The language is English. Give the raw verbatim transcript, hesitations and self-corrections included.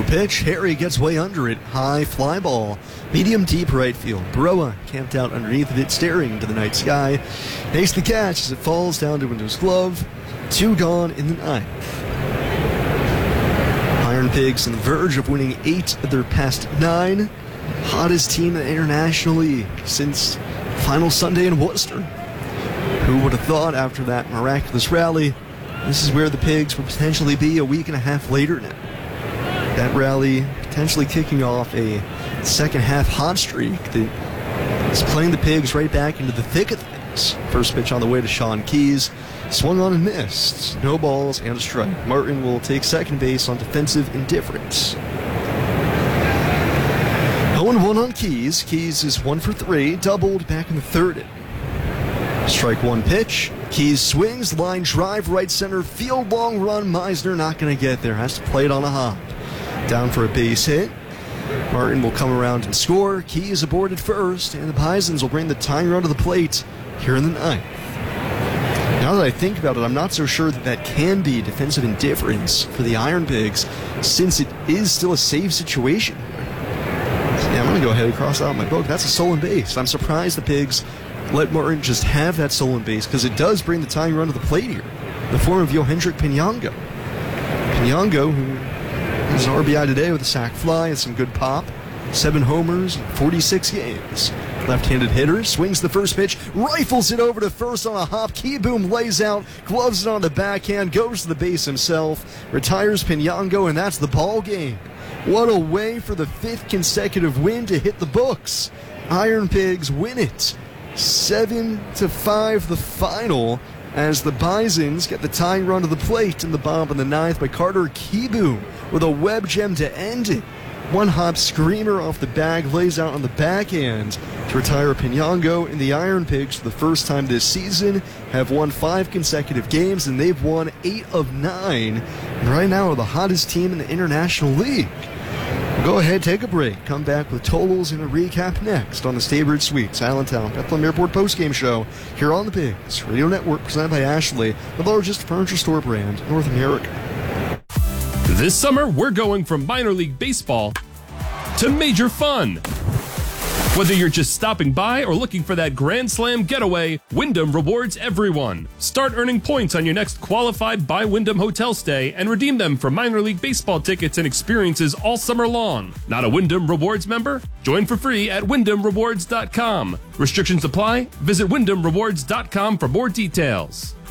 oh pitch. Harry gets way under it. High fly ball. Medium deep right field. Broa camped out underneath of it, staring into the night sky. Makes the catch as it falls down to Wyndham's glove. Two gone in the ninth. Iron Pigs on the verge of winning eight of their past nine. Hottest team in the International League since final Sunday in Worcester. Who would have thought after that miraculous rally, this is where the Pigs would potentially be a week and a half later now. That rally potentially kicking off a second half hot streak that is playing the Pigs right back into the thick of things. First pitch on the way to Sean Keys. Swung on and missed. No balls and a strike. Martin will take second base on defensive indifference. oh and one on Keys. Keys is one for three. Doubled back in the third inning. Strike one pitch. Keys swings. Line drive right center. Field long run. Meisner not going to get there. Has to play it on a hop. Down for a base hit. Martin will come around and score. Keys aboard at first. And the Bisons will bring the tying run to the plate here in the ninth. Now that I think about it, I'm not so sure that that can be defensive indifference for the Iron Pigs, since it is still a save situation. So yeah, I'm going to go ahead and cross out my book. That's a stolen base. I'm surprised the Pigs let Martin just have that stolen base, because it does bring the tying run to the plate here, in the form of Johendrick Pinango. Pinango, who has an R B I today with a sac fly and some good pop. Seven homers in forty-six games. Left-handed hitter, swings the first pitch, rifles it over to first on a hop. Keyboom lays out, gloves it on the backhand, goes to the base himself, retires Pinango, and that's the ball game. What a way for the fifth consecutive win to hit the books. Iron Pigs win it. Seven to five the final, as the Bisons get the tying run to the plate in the bomb in the ninth by Carter Keyboom with a web gem to end it. One hop screamer off the bag, lays out on the backhand to retire Pinango, and the Iron Pigs for the first time this season have won five consecutive games, and they've won eight of nine, and right now are the hottest team in the International League. We'll go ahead, take a break, come back with totals and a recap next on the Staybridge Suites Allentown Bethlehem Airport postgame show here on the Pigs Radio Network, presented by Ashley, the largest furniture store brand in North America. This summer, we're going from minor league baseball to major fun. Whether you're just stopping by or looking for that Grand Slam getaway, Wyndham rewards everyone. Start earning points on your next qualified by Wyndham hotel stay and redeem them for minor league baseball tickets and experiences all summer long. Not a Wyndham Rewards member? Join for free at wyndham rewards dot com. Restrictions apply. Visit wyndham rewards dot com for more details.